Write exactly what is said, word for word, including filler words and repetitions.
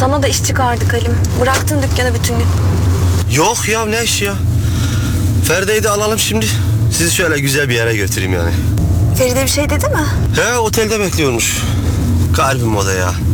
Sana da iş çıkardık Halim. Bıraktın dükkanı bütün gün. Yok ya, ne iş ya? Feride'yi de alalım şimdi. Sizi şöyle güzel bir yere götüreyim yani. Feride bir şey dedi mi? He, otelde bekliyormuş. Kalbim o da ya.